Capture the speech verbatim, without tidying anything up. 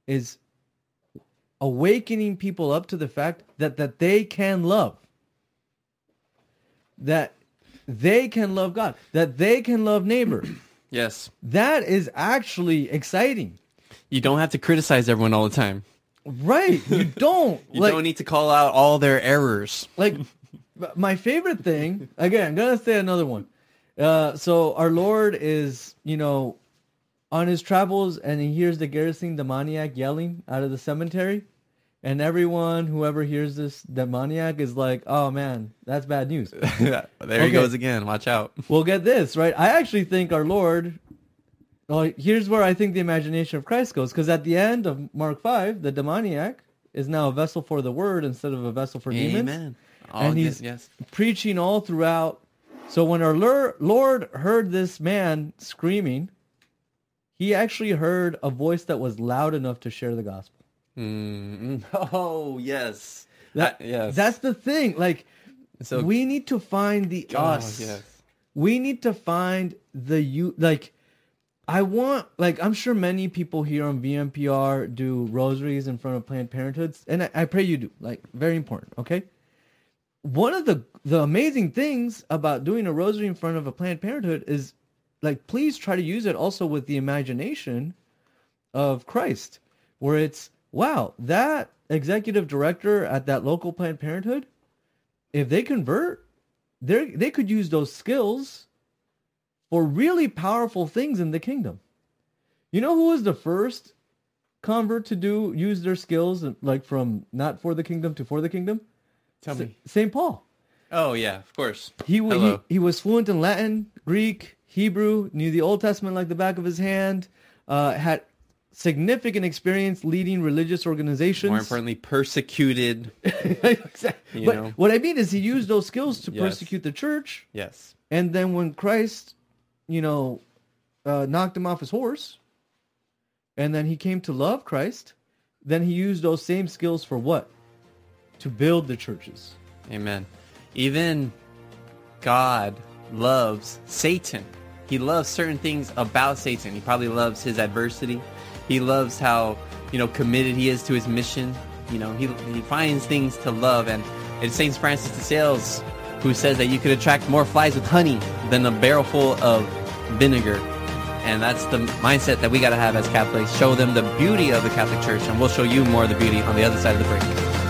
is awakening people up to the fact that that they can love, that they can love God, that they can love neighbor. Yes. That is actually exciting. You don't have to criticize everyone all the time. Right. You don't. You like, don't need to call out all their errors. Like, my favorite thing, again, I'm going to say another one. Uh, so our Lord is, you know, on his travels, and he hears the Gerasene demoniac yelling out of the cemetery. And everyone, whoever hears this demoniac is like, oh, man, that's bad news. There Okay. he goes again. Watch out. Well, get this, right? I actually think our Lord, well, here's where I think the imagination of Christ goes. Because at the end of Mark five, the demoniac is now a vessel for the word instead of a vessel for demons. Amen. And Oh, he's yes. preaching all throughout. So when our Lur- Lord heard this man screaming, he actually heard a voice that was loud enough to share the gospel. Mm, oh, yes. That, Uh, yes. That's the thing. Like, So- we need to find the Oh, us. yes. We need to find the you. Like, I want, like, I'm sure many people here on V M P R do rosaries in front of Planned Parenthoods. And I, I pray you do. Like, very important, okay? One of the, the amazing things about doing a rosary in front of a Planned Parenthood is, like, please try to use it also with the imagination of Christ, where it's, wow, that executive director at that local Planned Parenthood, if they convert, they they could use those skills for really powerful things in the kingdom. You know who was the first convert to do use their skills, like from not for the kingdom to for the kingdom? Tell me. Saint Paul. Oh, yeah, of course. He, he Hello. he was fluent in Latin, Greek, Hebrew, knew the Old Testament like the back of his hand, uh, had significant experience leading religious organizations. More importantly, persecuted. Exactly. You But know? what I mean is he used those skills to Yes. persecute the church. Yes. And then when Christ, you know, uh, knocked him off his horse, and then he came to love Christ, then he used those same skills for what? To build the churches. Amen. Even God loves Satan. He loves certain things about Satan. He probably loves his adversity. He loves how, you know, committed he is to his mission. You know, he he finds things to love. And it's Saint Francis de Sales who says that you could attract more flies with honey than a barrel full of vinegar. And that's the mindset that we got to have as Catholics. Show them the beauty of the Catholic Church, and we'll show you more of the beauty on the other side of the break.